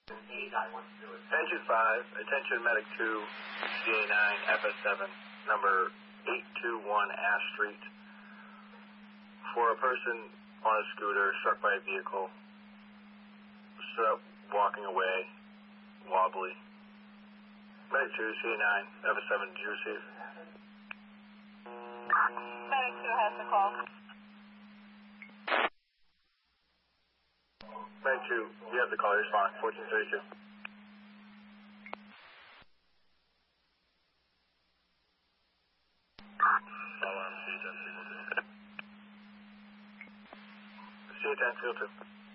Engine 5, attention medic 2, CA9, FS7, number 821 Ash Street. For a person on a scooter struck by a vehicle, stood up, walking away, wobbly. Medic 2, CA9, FS7, did you receive? Medic 2 has the call. Medic 2, you have the call, respond, 1432. C10, field 2.